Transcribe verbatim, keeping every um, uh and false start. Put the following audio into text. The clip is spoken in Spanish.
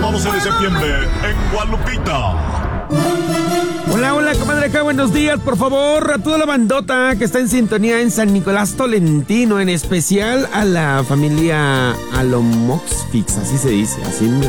doce de septiembre en Guadalupita. Hola, hola, comadre acá, buenos días, por favor, a toda la bandota que está en sintonía en San Nicolás Tolentino, en especial a la familia Alomoxfix, así se dice, así me,